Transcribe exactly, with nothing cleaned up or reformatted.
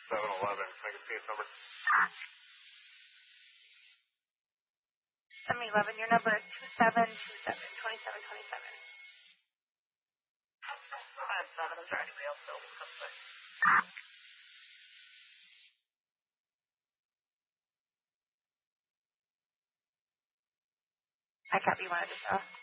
seven eleven. Can I get case number? seven eleven, your number is two seven two seven, twenty-seven twenty-seven. five seven, is there anybody else building something? I copy one of the stuff.